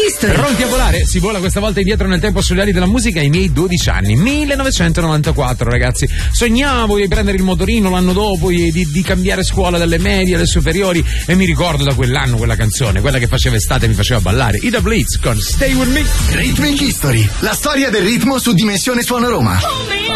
History. Pronti a volare? Si vola questa volta indietro nel tempo sugli ali della musica ai miei 12 anni, 1994, ragazzi. Sognavo di prendere il motorino l'anno dopo e di cambiare scuola dalle medie alle superiori, e mi ricordo da quell'anno quella canzone, quella che faceva estate e mi faceva ballare, i The Blitz con Stay With Me. Rhythmic History, la storia del ritmo su Dimensione Suono Roma.